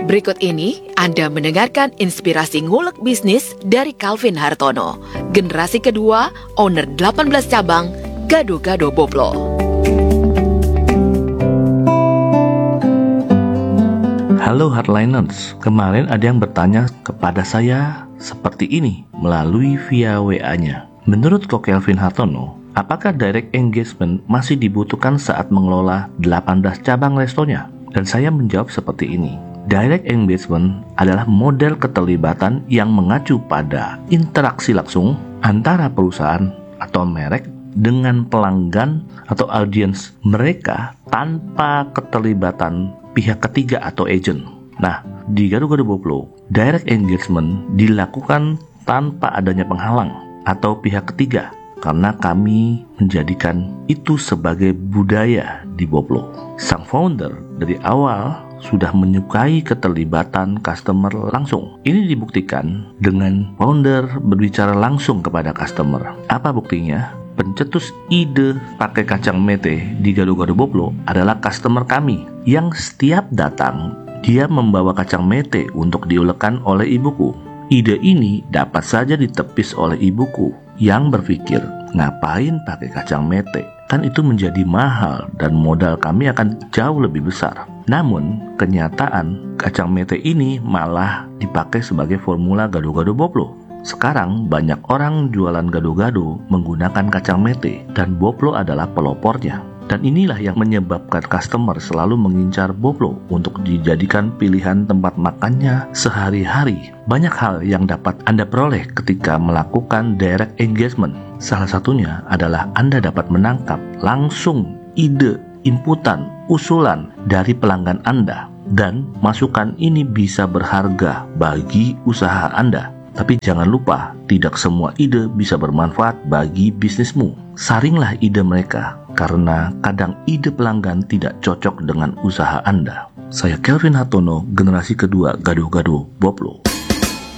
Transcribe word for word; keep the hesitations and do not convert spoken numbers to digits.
Berikut ini Anda mendengarkan inspirasi ngulek bisnis dari Calvin Hartono, generasi kedua, owner delapan belas cabang, Gado-Gado Boplo. Halo Hardliners, kemarin ada yang bertanya kepada saya seperti ini melalui via W A-nya. Menurut Ko Calvin Hartono, apakah direct engagement masih dibutuhkan saat mengelola delapan belas cabang restonya? Dan saya menjawab seperti ini. Direct engagement adalah model keterlibatan yang mengacu pada interaksi langsung antara perusahaan atau merek dengan pelanggan atau audiens mereka tanpa keterlibatan pihak ketiga atau agent. Nah, di Gado-Gado Boplo, direct engagement dilakukan tanpa adanya penghalang atau pihak ketiga karena kami menjadikan itu sebagai budaya di Boplo. Sang founder dari awal sudah menyukai keterlibatan customer langsung. Ini dibuktikan dengan founder berbicara langsung kepada customer. Apa buktinya? Pencetus ide pakai kacang mete di Gado-Gado Boplo adalah customer kami yang setiap datang dia membawa kacang mete untuk diulekkan oleh ibuku. Ide ini dapat saja ditepis oleh ibuku yang berpikir, ngapain pakai kacang mete? Kan itu menjadi mahal dan modal kami akan jauh lebih besar. Namun, kenyataan kacang mete ini malah dipakai sebagai formula Gado-Gado Boplo. Sekarang banyak orang jualan gado-gado menggunakan kacang mete dan Boplo adalah pelopornya. Dan inilah yang menyebabkan customer selalu mengincar Boplo untuk dijadikan pilihan tempat makannya sehari-hari. Banyak hal yang dapat Anda peroleh ketika melakukan direct engagement. Salah satunya adalah Anda dapat menangkap langsung ide, inputan, usulan dari pelanggan Anda. Dan masukan ini bisa berharga bagi usaha Anda. Tapi jangan lupa, tidak semua ide bisa bermanfaat bagi bisnismu. Saringlah ide mereka, karena kadang ide pelanggan tidak cocok dengan usaha Anda. Saya Calvin Hartono, generasi kedua Gado-Gado Boplo.